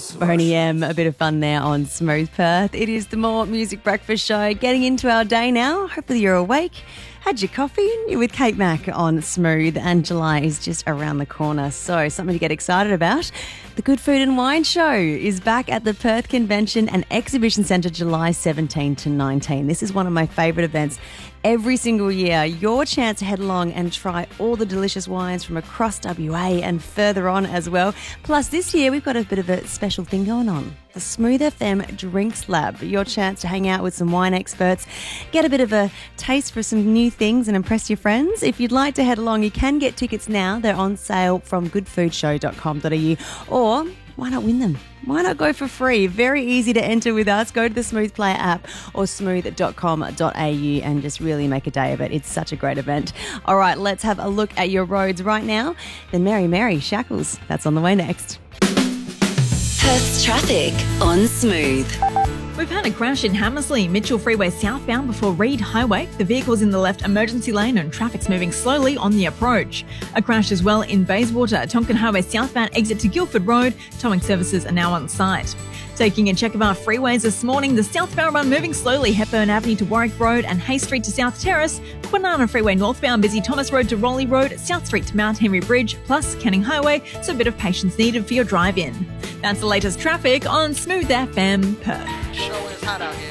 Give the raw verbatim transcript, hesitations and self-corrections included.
Boney M, a bit of fun there on Smooth Perth. It is the More Music Breakfast Show, getting into our day now. Hopefully you're awake, had your coffee. You're with Kate Mack on Smooth, and July is just around the corner, so something to get excited about. The Good Food and Wine Show is back at the Perth Convention and Exhibition Centre July seventeenth to nineteenth. This is one of my favourite events every single year. Your chance to head along and try all the delicious wines from across W A and further on as well. Plus, this year we've got a bit of a special thing going on. The Smooth F M Drinks Lab, your chance to hang out with some wine experts, get a bit of a taste for some new things and impress your friends. If you'd like to head along, you can get tickets now. They're on sale from good food show dot com dot a u, or why not win them? Why not go for free? Very easy to enter with us. Go to the Smooth Player app or smooth dot com dot a u and just really make a day of it. It's such a great event. All right, let's have a look at your roads right now. The Mary Mary Shackles, that's on the way next. Perth's traffic on Smooth. We've had a crash in Hammersley, Mitchell Freeway southbound before Reed Highway. The vehicle's in the left emergency lane and traffic's moving slowly on the approach. A crash as well in Bayswater, Tonkin Highway southbound exit to Guildford Road. Towing services are now on site. Taking a check of our freeways this morning, the southbound run moving slowly, Hepburn Avenue to Warwick Road and Hay Street to South Terrace. Kwinana Freeway northbound, busy Thomas Road to Raleigh Road, South Street to Mount Henry Bridge, plus Canning Highway, so a bit of patience needed for your drive-in. That's the latest traffic on Smooth F M Perth. Show is hot out here.